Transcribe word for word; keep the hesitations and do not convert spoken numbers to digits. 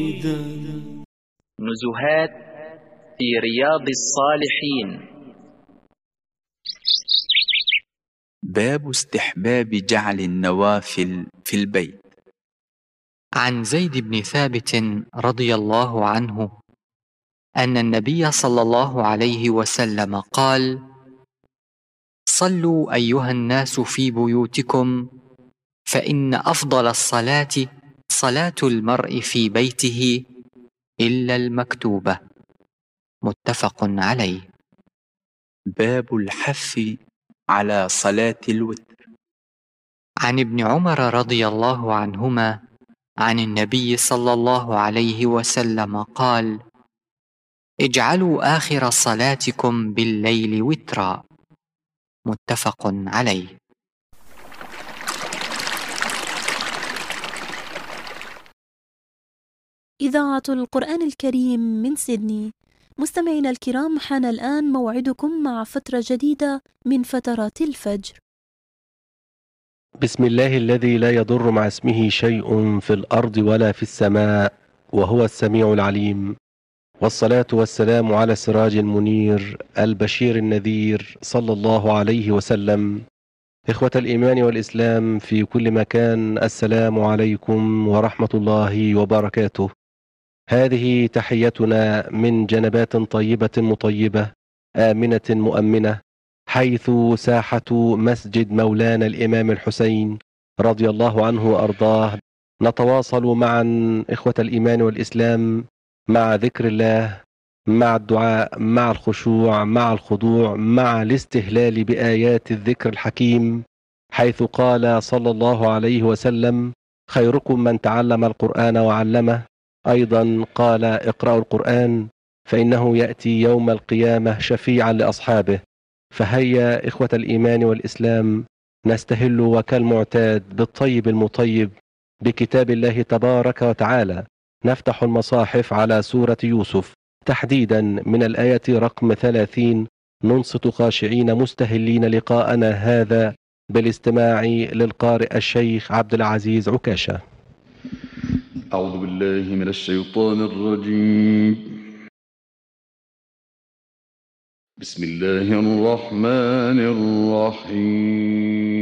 نزهات في رياض الصالحين. باب استحباب جعل النوافل في البيت. عن زيد بن ثابت رضي الله عنه أن النبي صلى الله عليه وسلم قال: صلوا أيها الناس في بيوتكم، فإن أفضل الصلاة صلاة المرء في بيته إلا المكتوبة. متفق عليه. باب الحث على صلاة الوتر. عن ابن عمر رضي الله عنهما عن النبي صلى الله عليه وسلم قال: اجعلوا آخر صلاتكم بالليل وترا. متفق عليه. إذاعة القرآن الكريم من سيدني. مستمعينا الكرام، حان الآن موعدكم مع فترة جديدة من فترات الفجر. بسم الله الذي لا يضر مع اسمه شيء في الأرض ولا في السماء وهو السميع العليم، والصلاة والسلام على السراج المنير البشير النذير صلى الله عليه وسلم. إخوة الإيمان والإسلام في كل مكان، السلام عليكم ورحمة الله وبركاته. هذه تحيتنا من جنبات طيبة مطيبة آمنة مؤمنة، حيث ساحة مسجد مولانا الإمام الحسين رضي الله عنه وأرضاه. نتواصل معا إخوة الإيمان والإسلام مع ذكر الله، مع الدعاء، مع الخشوع، مع الخضوع، مع الاستهلال بآيات الذكر الحكيم، حيث قال صلى الله عليه وسلم: خيركم من تعلم القرآن وعلمه. أيضا قال: اقرأوا القرآن فإنه يأتي يوم القيامة شفيعا لأصحابه. فهيا إخوة الإيمان والإسلام نستهل وكالمعتاد بالطيب المطيب بكتاب الله تبارك وتعالى. نفتح المصاحف على سورة يوسف، تحديدا من الآية رقم ثلاثين. ننصت خاشعين مستهلين لقاءنا هذا بالاستماع للقارئ الشيخ عبد العزيز عكاشة. أعوذ بالله من الشيطان الرجيم. بسم الله الرحمن الرحيم.